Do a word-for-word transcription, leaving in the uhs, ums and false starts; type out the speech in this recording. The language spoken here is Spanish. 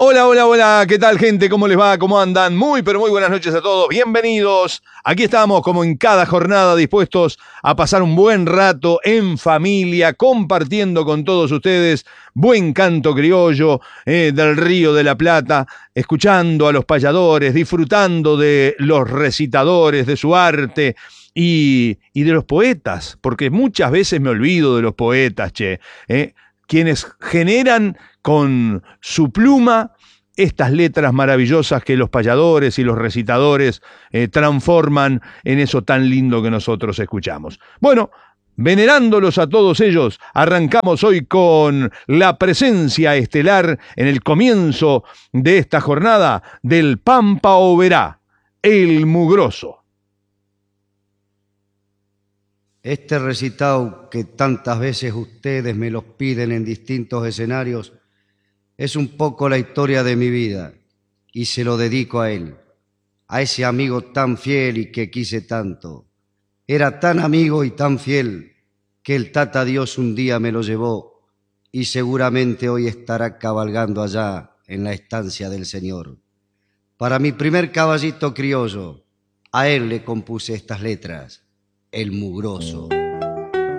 Hola, hola, hola, ¿qué tal, gente? ¿Cómo les va? ¿Cómo andan? Muy, pero muy buenas noches a todos. Bienvenidos. Aquí estamos, como en cada jornada, dispuestos a pasar un buen rato en familia, compartiendo con todos ustedes buen canto criollo eh, del Río de la Plata, escuchando a los payadores, disfrutando de los recitadores, de su arte y, y de los poetas, porque muchas veces me olvido de los poetas, che, eh, quienes generan con su pluma estas letras maravillosas que los payadores y los recitadores eh, transforman en eso tan lindo que nosotros escuchamos. Bueno, venerándolos a todos ellos, arrancamos hoy con la presencia estelar en el comienzo de esta jornada del Pampa Oberá, el Mugroso. Este recitado que tantas veces ustedes me los piden en distintos escenarios es un poco la historia de mi vida y se lo dedico a él, a ese amigo tan fiel y que quise tanto. Era tan amigo y tan fiel que el Tata Dios un día me lo llevó y seguramente hoy estará cabalgando allá en la estancia del Señor. Para mi primer caballito criollo, a él le compuse estas letras, el Mugroso.